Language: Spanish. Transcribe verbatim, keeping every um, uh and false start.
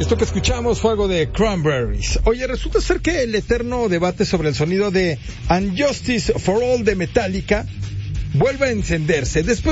Esto que escuchamos fue algo de Cranberries. Oye, resulta ser que el eterno debate sobre el sonido de And Justice for All de Metallica vuelve a encenderse. Después